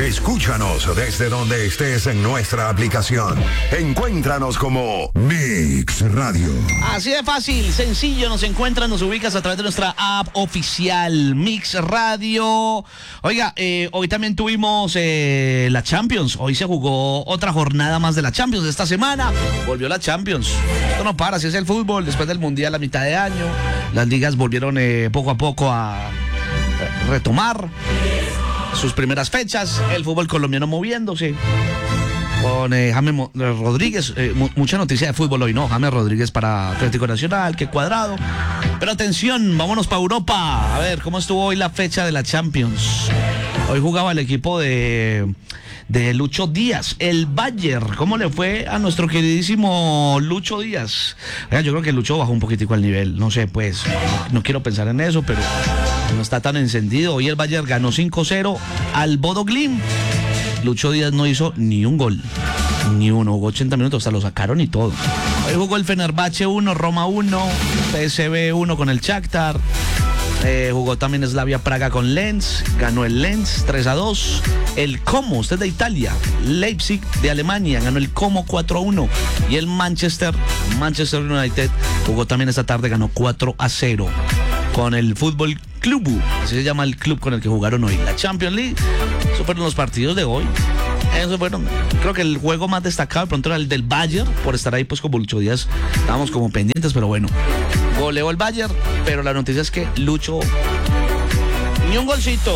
Escúchanos desde donde estés en nuestra aplicación. Encuéntranos como Mix Radio. Así de fácil, sencillo, nos encuentras, nos ubicas a través de nuestra app oficial Mix Radio. Oiga, hoy también tuvimos la Champions. Hoy se jugó otra jornada más de la Champions de esta semana. Volvió la Champions. Esto no para, así es el fútbol. Después del Mundial a mitad de año, las ligas volvieron poco a poco a retomar sus primeras fechas, el fútbol colombiano moviéndose con James Rodríguez, mucha noticia de fútbol hoy, ¿no? James Rodríguez para Atlético Nacional, qué cuadrado. Pero atención, vámonos para Europa. A ver, ¿cómo estuvo hoy la fecha de la Champions? Hoy jugaba el equipo de Lucho Díaz, el Bayern. ¿Cómo le fue a nuestro queridísimo Lucho Díaz? Oiga, yo creo que Lucho bajó un poquitico el nivel, no sé, pues, no quiero pensar en eso, pero no está tan encendido. Hoy el Bayern ganó 5-0 al Bodo Glimt. Lucho Díaz no hizo ni un gol, ni uno, jugó 80 minutos, hasta lo sacaron y todo. Hoy jugó el Fenerbahce 1, Roma 1, PSV 1 con el Shakhtar. Jugó también Slavia Praga con Lens, ganó el Lens 3-2. El Como, usted de Italia, Leipzig de Alemania, ganó el Como 4-1. Y el Manchester United jugó también esta tarde, ganó 4-0 con el Fútbol Club, así se llama el club con el que jugaron hoy. La Champions League, eso fueron los partidos de hoy. Eso fueron, creo que el juego más destacado de pronto era el del Bayern, por estar ahí pues como Lucho Díaz, estábamos como pendientes, pero bueno, goleó el Bayern, pero la noticia es que Lucho, ni un golcito.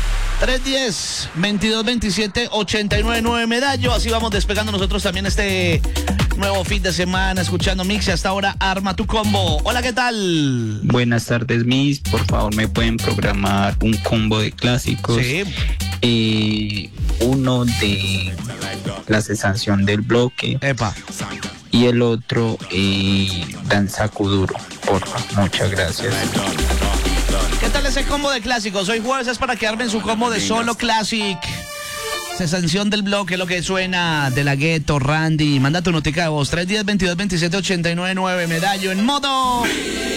3-10-22-27-89-9 Medallo, así vamos despegando nosotros también este nuevo fin de semana, escuchando Mix y hasta ahora arma tu combo. Hola, ¿qué tal? Buenas tardes, Miss. Por favor, ¿me pueden programar un combo de clásicos? Sí. Uno de la sensación del bloque. Epa. Y el otro, Danza Kuduro. Porfa, muchas gracias. ¿Qué tal ese combo de clásicos? Hoy jueves es para quedarme en su combo de solo classic. Sensación del bloque, lo que suena de la Gueto, Randy. Manda tu notica de voz. 310-22-27-89-9 Medallo en modo